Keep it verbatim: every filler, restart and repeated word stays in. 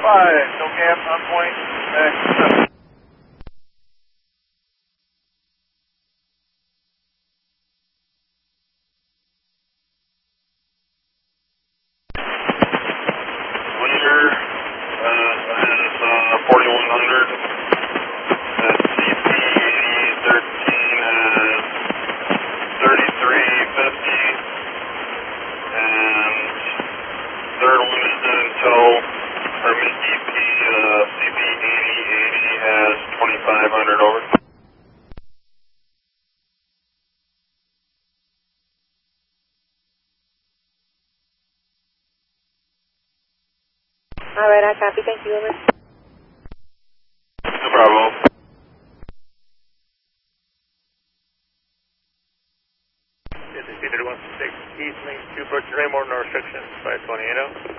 five, no gap on point, back. Winder uh, is uh, forty-one hundred. At C P thirteen is thirty-three fifty. And third one is in tow. Permit D P uh, C B eighty eighty has twenty-five hundred over. All right, I copy. Thank you, over. No problem. This is Peter one six East Main two, approaching Raymore, no restrictions, five twenty-eight oh.